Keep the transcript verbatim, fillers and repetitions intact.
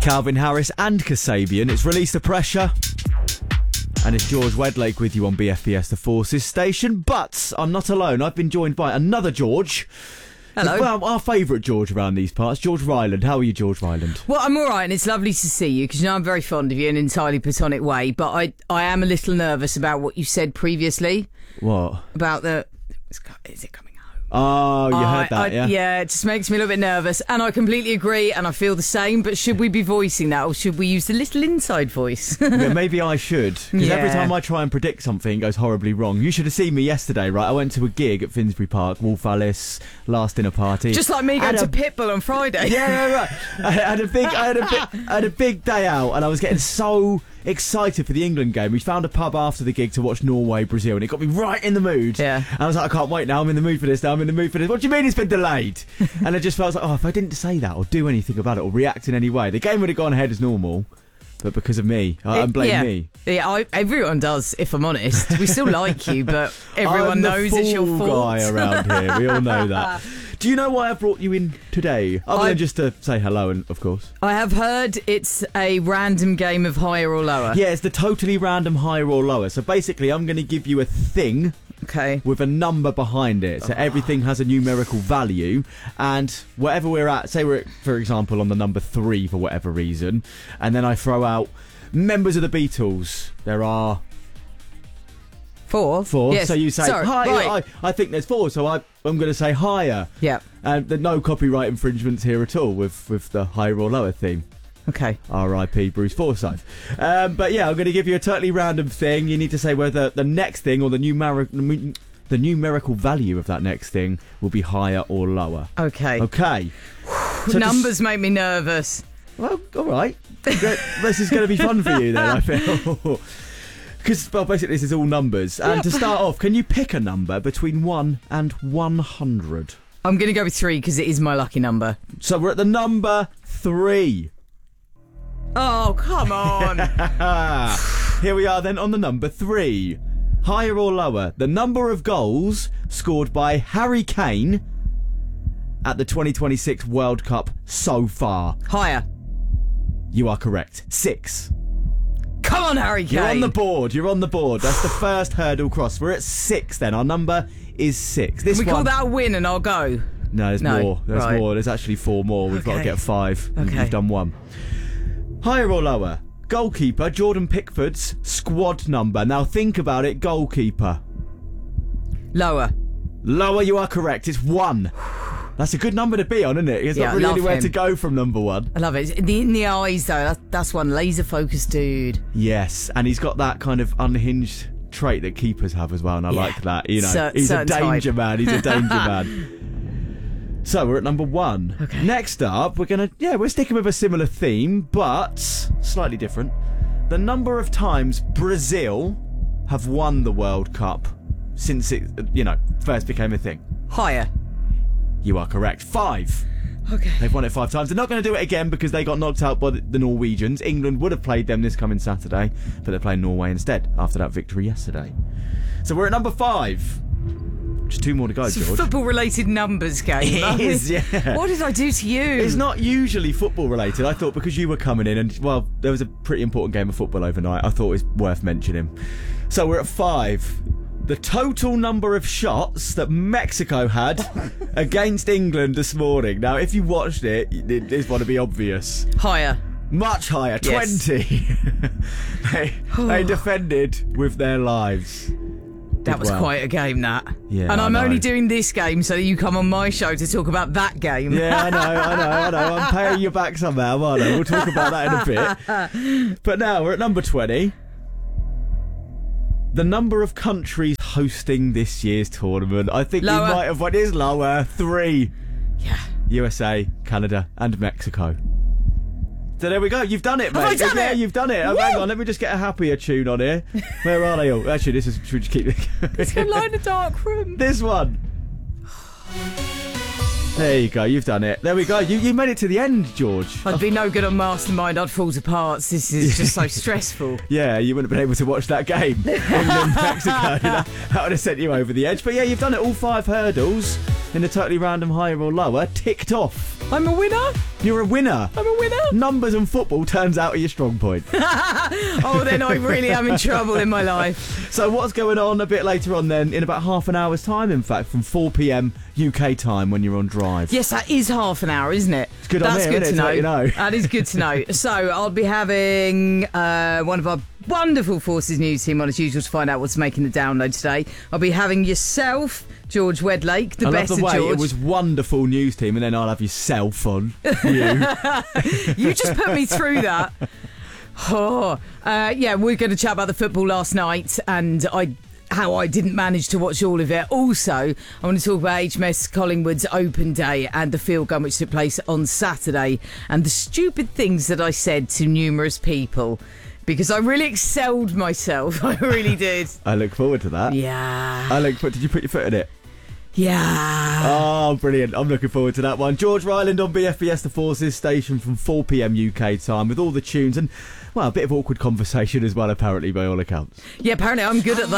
Calvin Harris and Kasabian. It's Release the Pressure. And it's George Wedlake with you on B F B S The Forces station. But I'm not alone. I've been joined by another George. Hello. Well, our favourite George around these parts, George Ryland. How are you, George Ryland? Well, I'm all right, and it's lovely to see you, because you know I'm very fond of you in an entirely platonic way, but I, I am a little nervous about what you said previously. What? About the... Is it coming home? Oh, you I, heard that, I, yeah? Yeah, it just makes me a little bit nervous, and I completely agree, and I feel the same, but should we be voicing that, or should we use the little inside voice? Yeah, maybe I should, because Yeah. every time I try and predict something, it goes horribly wrong. You should have seen me yesterday, right? I went to a gig at Finsbury Park, Wolf Alice, last dinner party. Just like me going Had to a- Pitbull on Friday. Yeah, yeah, right. I had a big, I had a big, I had a big day out, and I was getting so excited for the England game. We found a pub after the gig to watch Norway, Brazil, and it got me right in the mood. Yeah. And I was like, I can't wait now. I'm in the mood for this. Now I'm in the mood for this. What do you mean it's been delayed? And I just felt like, oh, if I didn't say that or do anything about it or react in any way, the game would have gone ahead as normal. But because of me, I It- blame yeah. me. Yeah, I, everyone does, if I'm honest. We still like you, but everyone I'm the knows it's your fool fault. guy around here. We all know that. Do you know why I brought you in today? Other I- than just to say hello, and of course. I have heard it's a random game of higher or lower. Yeah, it's the totally random higher or lower. So basically, I'm going to give you a thing Okay. with a number behind it. So everything has a numerical value, and whatever we're at, say we're, at, for example, on the number three for whatever reason, and then I throw out members of the Beatles. There are Four. four. Yes. So you say, Sorry, hi, right. I, I think there's four, so I, I'm going to say higher. Yeah. And there's no copyright infringements here at all with, with the higher or lower theme. Okay. R I P Bruce Forsyth. Um, but yeah, I'm going to give you a totally random thing. You need to say whether the next thing or the numeric, the numerical value of that next thing will be higher or lower. Okay. Okay. So Numbers make me nervous. Just, well, all right. This is going to be fun for you then, I feel. Because, well, basically this is all numbers. And to start off, can you pick a number between one and one hundred? I'm going to go with three because it is my lucky number. So we're at the number three. Oh, come on. Here we are then on the number three. Higher or lower, the number of goals scored by Harry Kane at the twenty twenty-six World Cup so far. Higher. You are correct. Six. Come on, Harry Kane. You're on the board. You're on the board. That's the first hurdle crossed. We're at six then. Our number is six. This we one... call that a win and I'll go. No, there's No, more. There's right. more. There's actually four more. We've got to Okay. get five. and Okay. You've done one. Higher or lower? Goalkeeper Jordan Pickford's squad number. Now think about it. Goalkeeper. Lower. Lower, you are correct. It's one. That's a good number to be on, isn't it? There's Yeah, not I really love anywhere him. to go from number one. I love it. In the, in the eyes, though, that's, that's one laser focused dude. Yes, and he's got that kind of unhinged trait that keepers have as well, and I Yeah. like that. You know, Cer- he's a certain danger type. man. He's a danger man. So we're at number one. Okay. Next up, we're gonna yeah, we're sticking with a similar theme, but slightly different. The number of times Brazil have won the World Cup since it, you know, first became a thing. Higher. You are correct. Five. Okay. They've won it five times. They're not going to do it again because they got knocked out by the the Norwegians. England would have played them this coming Saturday, but they're playing Norway instead after that victory yesterday. So we're at number five. Just two more to go, It's a George. football-related numbers game. It is, yeah. What did I do to you? It's not usually football related. I thought because you were coming in and, well, there was a pretty important game of football overnight. I thought it was worth mentioning. So we're at five. The total number of shots that Mexico had against England this morning. Now, if you watched it, it is going to be obvious. Higher. Much higher, Yes. twenty. they, they defended with their lives. That was well. quite a game, that. Yeah, and I I'm know. only doing this game so that you come on my show to talk about that game. Yeah, I know, I know, I know. I'm paying you back somehow, aren't I? We'll talk about that in a bit. But now we're at number twenty. The number of countries hosting this year's tournament. I think Lower. we might have what is lower. Three. Yeah. U S A, Canada, and Mexico. So there we go. You've done it, mate. Have I done yeah, it? you've done it. Oh, Woo! hang on, let me just get a happier tune on here. Where are they all? Actually, this is. Should we just keep It's a line of dark room. this one? There you go. You've done it. There we go. You you made it to the end, George. I'd be no good on Mastermind. I'd fall to parts. This is just so stressful. Yeah, you wouldn't have been able to watch that game. England, Mexico. That, that would have sent you over the edge. But yeah, you've done it. All five hurdles in a totally random higher or lower ticked off. I'm a winner. You're a winner. I'm a winner. Numbers and football turns out are your strong point. Oh, then I really am in trouble in my life. So what's going on a bit later on then, in about half an hour's time, in fact, from four p.m. U K time when you're on Drive? Yes, that is half an hour, isn't it? It's good on That's here, good isn't to it? know. To let you know. That is good to know. So I'll be having uh, one of our wonderful Forces News team on as usual to find out what's making the download today. I'll be having yourself, George Wedlake, the I love best the of way George. it was wonderful news team, and then I'll have yourself on. You. You just put me through that. Oh, uh, yeah, we're going to chat about the football last night and I how I didn't manage to watch all of it. Also, I want to talk about H M S Collingwood's open day and the field gun which took place on Saturday and the stupid things that I said to numerous people because I really excelled myself. I really did. I look forward to that. Yeah. I look. Did you put your foot in it? Yeah. Oh, brilliant. I'm looking forward to that one. George Ryland on B F B S The Forces station from four p.m. U K time with all the tunes and, well, a bit of awkward conversation as well, apparently, by all accounts. Yeah, apparently I'm good at that.